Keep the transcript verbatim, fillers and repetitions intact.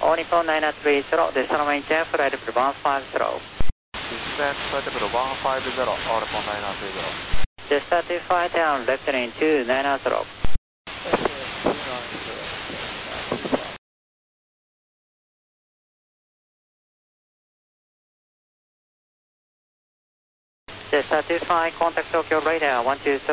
All Nippon nine three zero, descend maintain flight level one five zero. Descend flight level one five zero, All Nippon nine three zero. Descend to flight down, left lane two nine zero. Descend to flight, contact Tokyo radar one two three.